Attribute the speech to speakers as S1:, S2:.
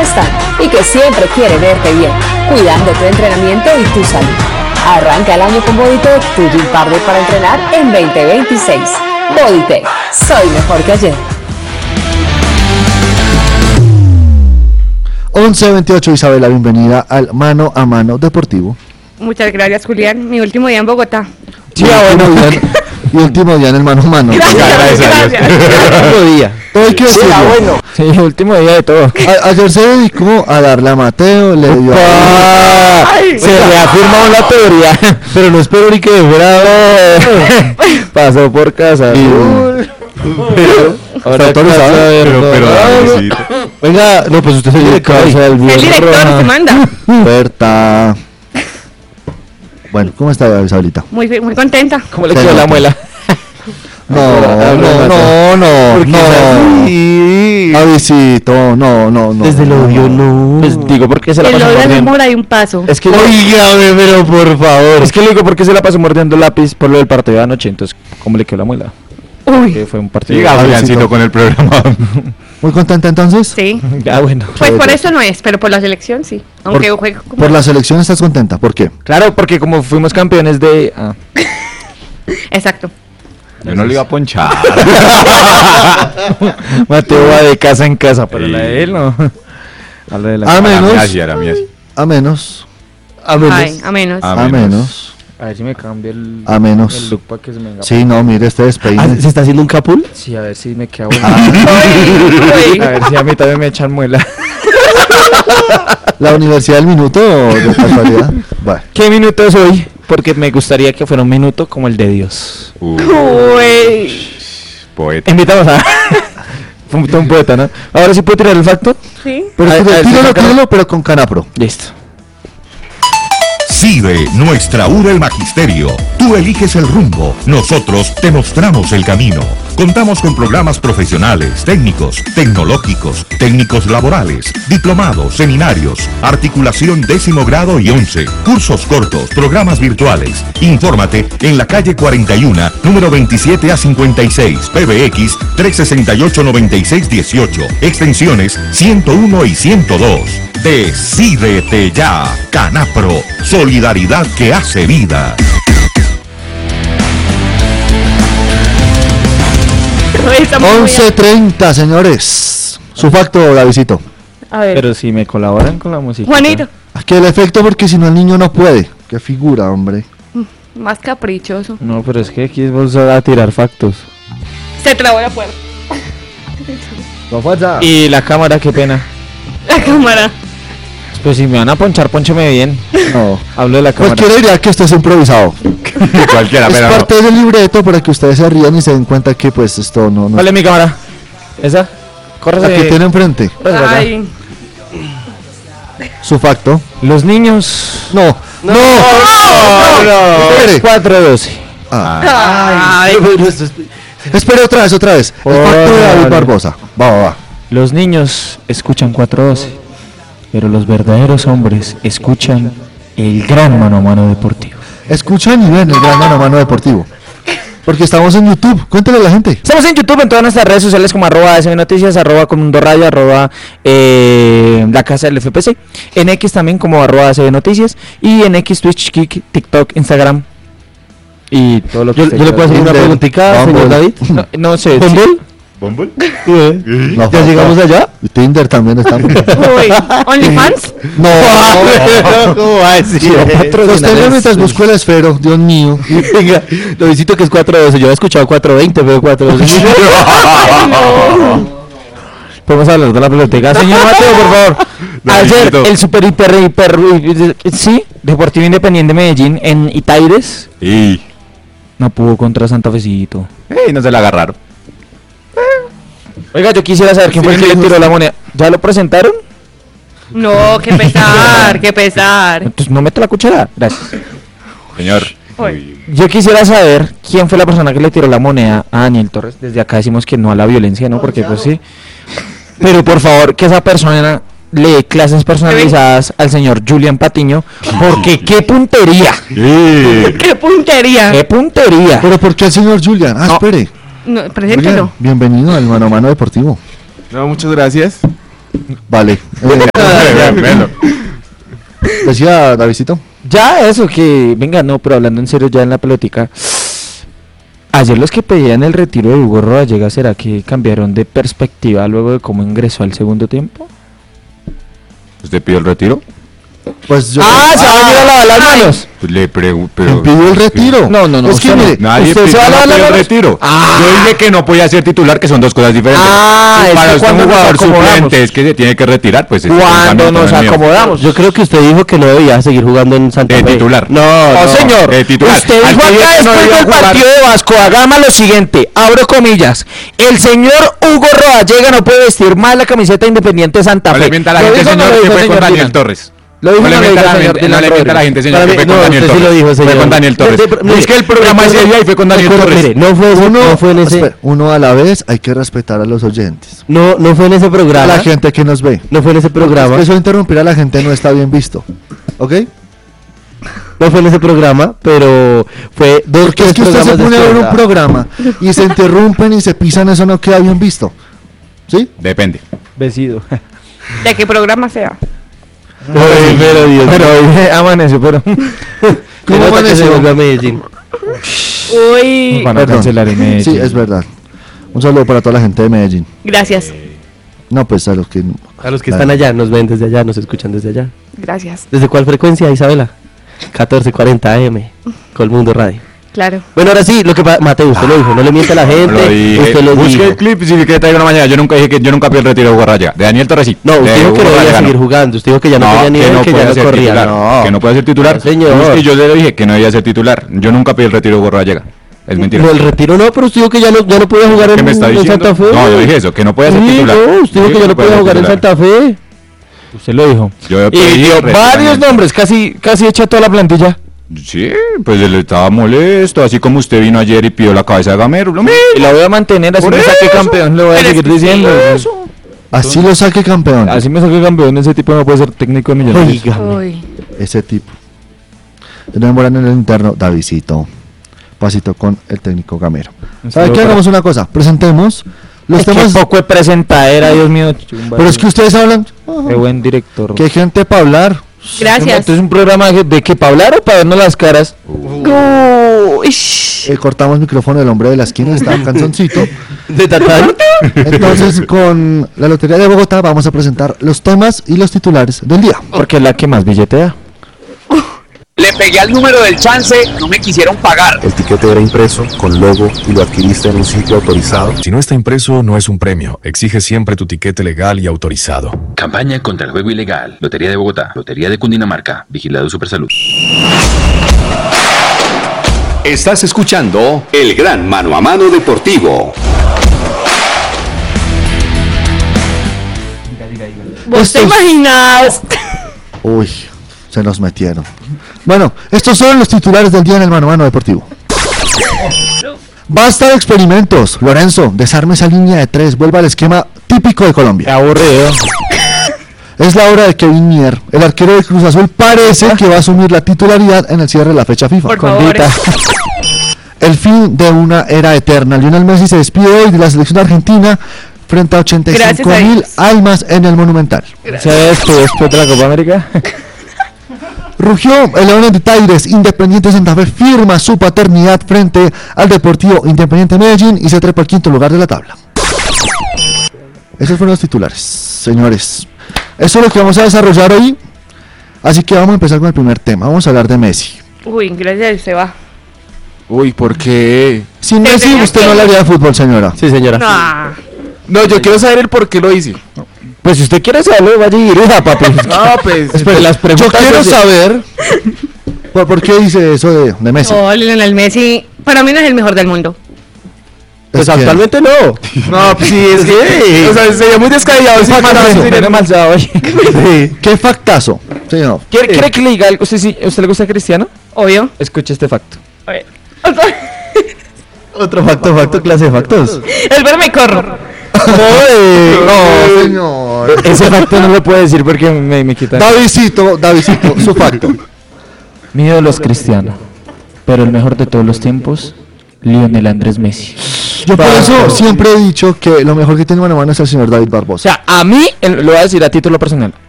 S1: están y que siempre quiere verte bien, cuidando tu entrenamiento y tu salud. Arranca el año con Bodytech, tu gym partner para entrenar en 2026. Bodytech, soy mejor que ayer.
S2: 11:28, Isabela, bienvenida al Mano a Mano Deportivo.
S3: Muchas gracias, Julián. Mi último día en Bogotá.
S2: Sí, y último día en el Mano a Mano.
S3: Gracias.
S2: Último día. Todo hay que decirlo.
S4: Bueno. Sí, último día de todo.
S2: Ayer se dedicó a darle a Mateo, le dio
S4: se reafirma la teoría.
S2: pero no espero ni que fuera.
S4: Pasó por casa.
S2: Pero ahora autorizado. Venga, no, pues usted es el director.
S3: El director se manda.
S2: Berta. Bueno, ¿cómo está Isabelita?
S3: Muy contenta.
S4: ¿Cómo le quedó la muela?
S2: No. Avisito, no.
S4: Desde el odio, no. Pues digo, porque se la
S3: El
S4: pasó
S3: odio al
S4: mordiendo.
S3: amor hay un paso.
S4: Es que
S2: Oígame, pero por favor.
S4: es que le digo porque se la pasó mordiendo el lápiz por lo del partido de anoche. Entonces, ¿cómo le quedó la muela?
S3: Uy,
S4: Que fue un partido.
S5: Siga, Juliancito, con el programa.
S2: ¿Muy contenta entonces?
S3: sí.
S4: Ah, bueno.
S3: Pues por eso no es, pero por la selección sí. Aunque juego como...
S2: Por la selección estás contenta, ¿por qué?
S4: Claro, porque como fuimos campeones de...
S3: Exacto.
S5: Yo no le iba a ponchar.
S4: Mateo va de casa en casa, pero la de él no. A la de la...
S2: A menos.
S5: Era mía, sí.
S2: A menos.
S3: Ay, a menos.
S5: Ah.
S2: A menos.
S4: A ver si me cambia el...
S2: A menos.
S4: El look para que se me venga.
S2: Sí, no, mire, este despeine.
S4: ¿Se está haciendo un capul? Sí, a ver si me queda bueno.
S3: Uy.
S4: A ver si a mí también me echan muela.
S2: ¿La Universidad del Minuto o de casualidad? Bueno.
S4: ¿Qué minuto es hoy? Porque me gustaría que fuera un minuto como el de Dios.
S3: Uy.
S5: Poeta.
S4: Invitamos a... Fue un poeta, ¿no? Ahora sí puedo tirar el facto.
S3: Sí.
S2: Pero tíralo, pero con Canapro.
S4: Listo.
S6: CIDE, nuestra URA el Magisterio. Tú eliges el rumbo, nosotros te mostramos el camino. Contamos con programas profesionales, técnicos, tecnológicos, técnicos laborales, diplomados, seminarios, articulación 10º grado y 11, cursos cortos, programas virtuales. Infórmate en la calle 41, número 27 a 56, PBX 368-9618, extensiones 101 y 102. Decídete ya, Canapro, solidaridad que hace vida.
S3: Estamos muy
S2: 11:30, señores. Su facto, Davidito.
S3: A ver.
S4: Pero si me colaboran con la música.
S3: Juanito,
S2: Que el efecto, porque si no el niño no puede. Qué figura, hombre.
S3: más caprichoso.
S4: No, pero es que aquí vamos a tirar factos.
S3: Se trabó la puerta.
S4: Y la cámara, qué pena.
S3: La cámara.
S4: Pues si me van a ponchar, póncheme bien.
S2: No.
S4: Hablo de la cámara.
S2: Cualquiera diría que esto es improvisado.
S5: Cualquiera,
S2: Es
S5: pero no.
S2: parte del libreto para que ustedes se rían y se den cuenta que pues esto no.
S4: ¿Cuál es mi cámara? ¿Esa?
S2: La
S4: Córrese.
S2: que tiene enfrente.
S4: Córrese acá.
S3: Ay.
S2: Su facto.
S4: Los niños.
S2: No. Espere.
S4: 4-12.
S3: Ay.
S2: Espere otra vez. El facto de David Barbosa. Va.
S4: Los niños escuchan 4-12, pero los verdaderos hombres escuchan el gran mano a mano deportivo.
S2: Escuchan y ven el gran mano a mano deportivo. Porque estamos en YouTube. Cuéntale a la gente.
S4: Estamos en YouTube, en todas nuestras redes sociales como @SB Noticias, @Comundo Radio, la casa del FPC. En X también como @SB Noticias. Y en X, Twitch, Kik, TikTok, Instagram. Y todo lo que
S2: Yo le puedo hacer una preguntita, señor David.
S4: No sé.
S5: ¿Bumble?
S2: No,
S4: ¿Ya llegamos allá?
S2: Y Tinder también estamos.
S3: Uy. ¿OnlyFans?
S2: No.
S4: ¿Cómo va a decir?
S2: Sostenga mientras busco el esfero. Dios mío.
S4: Venga, lo visito que es 412. Yo he escuchado 420, pero 412. Podemos hablar de la biblioteca. Señor Mateo, por favor. Ayer el super hiper sí, Deportivo Independiente Medellín en Itaires
S5: Y
S4: no pudo contra Santa Fecito.
S5: no se la agarraron.
S4: Oiga, yo quisiera saber quién fue el que le tiró la moneda. ¿Ya lo presentaron?
S3: No, qué pesar, qué pesar.
S4: Entonces no mete la cuchara. Gracias.
S5: Señor.
S3: Uy.
S4: Yo quisiera saber quién fue la persona que le tiró la moneda a Daniel Torres. Desde acá decimos que no a la violencia, ¿no? Porque pues sí. Pero por favor, que esa persona le dé clases personalizadas al señor Julián Patiño. Porque qué puntería.
S3: ¡Qué puntería!
S4: ¡Qué puntería!
S2: ¿Pero por qué el señor Julián? Espere.
S3: No, preséntelo.
S2: Julián, bienvenido al Mano a Mano Deportivo.
S7: No, muchas gracias.
S2: Vale.
S5: Velo.
S2: Decía Davidcito.
S4: Ya, eso que, venga, no, pero hablando en serio ya en la pelotica. Ayer los que pedían el retiro de Hugo Rodallega, ¿será que cambiaron de perspectiva luego de cómo ingresó al segundo tiempo?
S5: ¿Usted pidió el retiro?
S2: Pues yo.
S4: Se va a venir a lavar las manos.
S5: Pues le pregunto,
S2: ¿Quién
S5: pero...
S2: pidió el retiro?
S4: No,
S2: Es que
S4: usted no.
S2: mire,
S5: Nadie
S4: ¿Usted se va a lavar las
S5: pidió el
S4: manos?
S5: retiro. Yo dije que no podía ser titular, que son dos cosas diferentes.
S4: Es
S5: Y para
S4: que
S5: usted un
S4: cuando nos
S5: jugador
S4: acomodamos.
S5: suplente es que se tiene que retirar, pues... es un
S4: Cuando
S5: pensamiento
S4: nos
S5: mío.
S4: acomodamos.
S7: Yo creo que usted dijo que no debía seguir jugando en Santa
S5: De
S7: Fe.
S5: titular.
S7: No,
S4: No, señor.
S5: titular.
S4: Usted
S5: Al
S4: dijo
S5: que diga
S4: acá
S5: que no
S4: después
S5: debía
S4: del
S5: jugar.
S4: partido de Vasco da Gama lo siguiente, abro comillas, el señor Hugo Rodallega no puede vestir más la camiseta Independiente de Santa
S5: No
S4: Fe.
S5: le mienta a la
S4: ¿Lo
S5: gente,
S4: dijo o no
S5: señor,
S4: lo
S5: que
S4: dijo,
S5: fue con
S4: señor
S5: Daniel
S4: Dylan?
S5: Torres.
S4: Lo dijo
S5: No
S4: o
S5: le
S4: no lo
S5: mienta
S4: dijo,
S5: a la
S4: señor
S5: gente,
S4: Dylan
S5: no le mienta a la
S4: Rodríguez?
S5: gente, señor,
S7: Para
S5: que
S7: mí-
S5: fue con
S7: no,
S5: Daniel
S7: usted sí
S5: Torres.
S7: lo dijo,
S5: Fue
S7: señor.
S5: con Daniel Torres.
S7: Mire,
S5: Es que el programa ese día y fue con Daniel
S7: pero
S5: Torres.
S7: mire, no fue en ese,
S2: Espera, uno a la vez, hay que respetar a los oyentes.
S7: no fue en ese
S2: A
S7: programa.
S2: la gente que nos ve.
S7: No fue en ese programa.
S2: Eso de interrumpir a la gente no está bien visto. ¿Ok?
S7: No fue en ese programa, pero fue dos
S2: Porque es que usted se pone a ver un programa y se interrumpen y se pisan, eso no queda bien visto. ¿Sí?
S5: Depende.
S7: Vestido.
S3: ¿De qué programa sea?
S7: Pero Dios.
S4: Pero hoy amaneció, pero
S2: ¿Cómo
S7: Se nota que
S2: amaneció?
S7: se volvió a Medellín.
S3: Uy,
S4: van a
S2: Perdón.
S4: cancelar en Medellín.
S2: Sí, es verdad. Un saludo para toda la gente de Medellín.
S3: gracias,
S2: No, pues a los que...
S7: A los que están allá, nos ven desde allá, nos escuchan desde allá.
S3: gracias,
S7: ¿Desde cuál frecuencia, Isabela? 1440 AM, Colmundo Radio.
S3: claro.
S7: Bueno, ahora sí, lo que Mateo, usted lo dijo, no le miente a la gente.
S5: Lo dije.
S7: Usted lo
S5: Busque
S7: dijo.
S5: el clip y si que traigo una mañana. Yo nunca dije que yo nunca pedí el retiro de Hugo Rodallega. De Daniel Torres sí.
S7: No, usted
S5: De
S7: dijo que
S5: Hugo
S7: no debía
S5: Rodallega
S7: seguir
S5: no.
S7: jugando. Usted dijo que ya no tenía nivel, que ya
S5: puede
S7: no
S5: ser
S7: corría.
S5: titular,
S7: No.
S5: que no puede ser titular.
S7: No, señor.
S5: Busque, yo le dije que no debía ser titular. Yo nunca pedí el retiro de Hugo Rodallega. Es mentira.
S7: No, el retiro no, pero usted dijo que ya no podía jugar
S5: ¿Qué
S7: en,
S5: me está
S7: en
S5: diciendo?
S7: Santa Fe.
S5: No, yo dije eso, que no puede ser
S7: Sí,
S5: titular.
S7: no, usted dijo que ya no podía jugar en Santa Fe.
S4: Usted lo dijo.
S5: Yo
S4: Y
S5: pedí
S4: dio
S5: el retiro de
S4: varios
S5: Daniel.
S4: nombres, casi echa toda la plantilla.
S5: Sí, pues él estaba molesto, así como usted vino ayer y pidió la cabeza de Gamero. Lo mismo.
S4: Y la voy a mantener, así
S5: Por
S4: me saque
S5: eso.
S4: campeón, le voy a
S3: Pero
S4: seguir
S3: es que
S4: diciendo.
S2: Así lo saque campeón.
S4: Así me saque campeón, ese tipo no puede ser técnico de Millonarios.
S7: Oiga.
S3: Uy,
S2: Ese tipo. Tenemos Morán en el interno. Davidcito. Pasito con el técnico Gamero. ¿Sabe qué? Hagamos una cosa. Presentemos los
S4: Es que
S2: temas.
S4: poco de presentadera, Dios mío.
S2: Pero es que ustedes hablan.
S4: Qué buen director.
S2: Que hay gente para hablar.
S3: gracias.
S4: Esto es un programa de que para hablar o para vernos las caras.
S3: Uy,
S2: Cortamos micrófono del hombre de la esquina. Está canzoncito.
S7: ¿De Tatán?
S2: Entonces, con la Lotería de Bogotá vamos a presentar los temas y los titulares del día.
S4: Porque es la que más billete da.
S8: Le pegué al número del chance, no me quisieron pagar.
S9: El tiquete era impreso, con logo, y lo adquiriste en un sitio autorizado.
S10: Si no está impreso, no es un premio. Exige siempre tu tiquete legal y autorizado.
S11: Campaña contra el juego ilegal. Lotería de Bogotá. Lotería de Cundinamarca. Vigilado Supersalud.
S6: Estás escuchando El Gran Mano a Mano Deportivo.
S3: ¿vos te imaginas?
S2: Uy, se nos metieron. Bueno, estos son los titulares del día en el Mano a Mano Deportivo. Basta de experimentos. Lorenzo, desarme esa línea de 3. Vuelva al esquema típico de Colombia.
S4: Aburrido.
S2: Es la hora de Kevin Mier. El arquero de Cruz Azul parece que va a asumir la titularidad en el cierre de la fecha FIFA.
S3: Por favor.
S4: Condita.
S2: El fin de una era eterna. Lionel Messi se despide hoy de la selección argentina frente a 85.000
S3: Gracias a Dios.
S2: almas en el Monumental.
S4: ¿Sabes que después de la Copa América?
S2: Rugió el Leones de Tigres. Independiente Santa Fe firma su paternidad frente al Deportivo Independiente Medellín y se trepa al quinto lugar de la tabla. Esos fueron los titulares, señores. Eso es lo que vamos a desarrollar hoy. Así que vamos a empezar con el primer tema. Vamos a hablar de Messi.
S3: Uy, gracias, se va.
S5: Uy, ¿por qué?
S2: Sin
S3: Te
S2: Messi
S3: tenía
S2: usted
S3: que-
S2: no hablaría de fútbol, señora.
S7: Sí, señora.
S3: No.
S5: No, yo quiero saber el por qué lo hice.
S4: Pues si usted quiere saberlo, vaya y dirija, papi.
S5: No, pues.
S2: Espere,
S4: las
S2: yo
S4: preguntas
S2: quiero
S4: de-
S2: saber por qué dice eso de Messi.
S3: No, Lionel Messi, para mí no es el mejor del mundo.
S7: Pues
S2: Es que-
S7: actualmente no.
S5: No, pues sí, es que. O sea, sería muy descabellado si
S4: Viene malsado hoy.
S2: Sí, qué factazo. Sí, no.
S4: ¿Quiere que le diga algo? ¿Usted le gusta Cristiano?
S3: Obvio.
S4: Escuche este facto.
S3: A ver.
S7: Otro facto, clase de factos.
S3: Espera, me corro.
S2: No, señor.
S4: Ese facto no lo puedo decir porque me quitan.
S2: Davidcito, su facto.
S4: Mi ídolo es Cristiano, pero el mejor de todos los tiempos, Lionel Andrés Messi.
S2: Yo por eso siempre he dicho que lo mejor que tiene Mano a Mano es el señor David
S4: O
S2: Barbosa.
S4: sea, a mí, lo voy a decir a título personal,